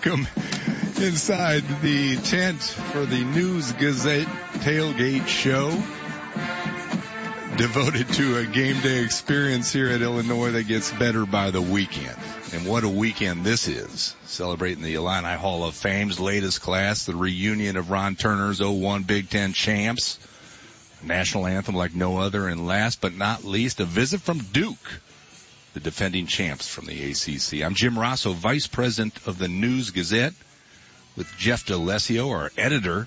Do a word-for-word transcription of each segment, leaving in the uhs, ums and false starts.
welcome inside the tent for the News Gazette tailgate show, devoted to a game day experience here at Illinois that gets better by the weekend. And what a weekend this is, celebrating the Illini Hall of Fame's latest class, the reunion of Ron Turner's oh one Big Ten champs, national anthem like no other, and last but not least, a visit from Duke, the defending champs from the A C C. I'm Jim Rosso, Vice President of the News Gazette, with Jeff DeLessio, our editor,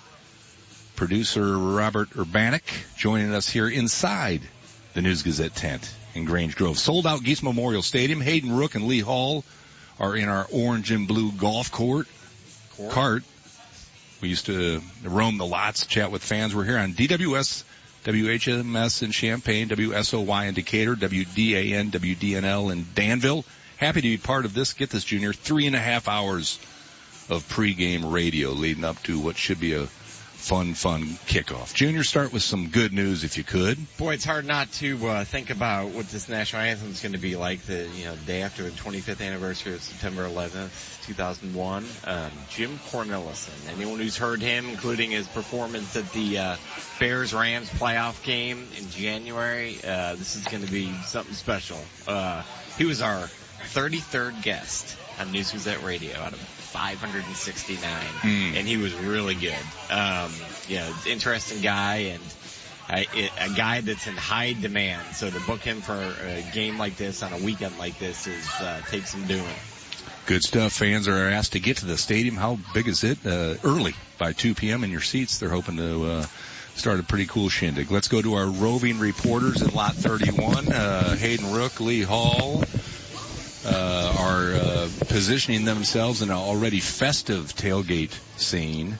producer Robert Urbanek, joining us here inside the News Gazette tent in Grange Grove. Sold out Geese Memorial Stadium. Hayden Rook and Lee Hall are in our orange and blue golf court. Court. Cart. We used to roam the lots, chat with fans. We're here on D W S, W H M S in Champaign, W S O Y in Decatur, W D A N, W D N L in Danville. Happy to be part of this. Get this, Junior. Three and a half hours of pregame radio leading up to what should be a fun, fun kickoff. Junior, start with some good news if you could. Boy, it's hard not to uh, think about what this national anthem is going to be like the you know day after the twenty-fifth anniversary of September eleventh, two thousand one. Um, Jim Cornelison. Anyone who's heard him, including his performance at the uh, Bears-Rams playoff game in January, uh, this is going to be something special. Uh, he was our thirty-third guest on News Gazette Radio out of five hundred sixty-nine, mm. and he was really good. Um, yeah, interesting guy, and a, a guy that's in high demand. So to book him for a game like this on a weekend like this is uh, takes some doing. Good stuff. Fans are asked to get to the stadium. How big is it? Uh, early, by two p.m. in your seats. They're hoping to uh, start a pretty cool shindig. Let's go to our roving reporters in Lot thirty-one. Uh, Hayden Rook, Lee Hall, Uh, are uh, positioning themselves in an already festive tailgate scene.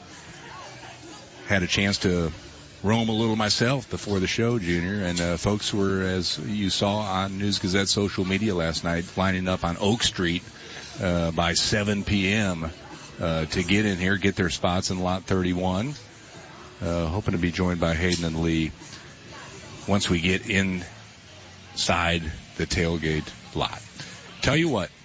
Had a chance to roam a little myself before the show, Junior, and uh, folks were, as you saw on News Gazette social media last night, lining up on Oak Street uh, by seven p.m. Uh, to get in here, get their spots in Lot thirty-one. Uh, hoping to be joined by Hayden and Lee once we get inside the tailgate lot. Tell you what,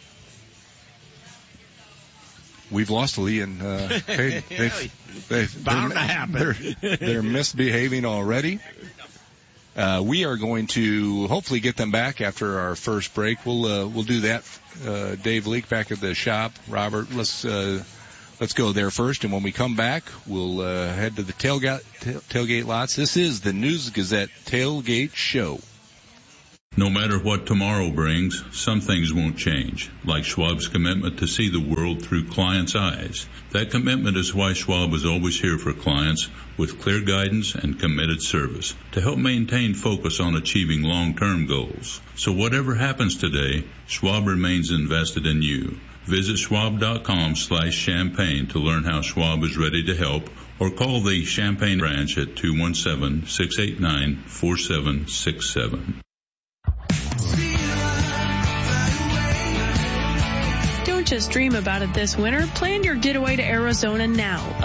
we've lost Lee and uh, hey, they, they, bound to happen. They're, they're misbehaving already. Uh, we are going to hopefully get them back after our first break. We'll uh, we'll do that. Uh, Dave Leake back at the shop. Robert, let's uh, let's go there first, and when we come back, we'll uh, head to the tailgate tailgate lots. This is the News Gazette Tailgate Show. No matter what tomorrow brings, some things won't change, like Schwab's commitment to see the world through clients' eyes. That commitment is why Schwab is always here for clients with clear guidance and committed service to help maintain focus on achieving long-term goals. So whatever happens today, Schwab remains invested in you. Visit schwab.com slash champagne to learn how Schwab is ready to help, or call the Champaign branch at two one seven, six eight nine, four seven six seven. Don't just dream about it this winter. Plan your getaway to Arizona now.